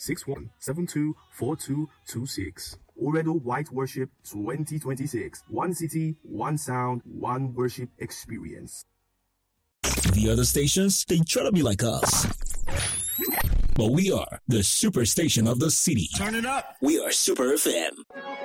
0861-724226. Oredo White Worship 2026. One city, one sound, one worship experience. The other stations, they try to be like us. But we are the superstation of the city. Turn it up. We are Super FM.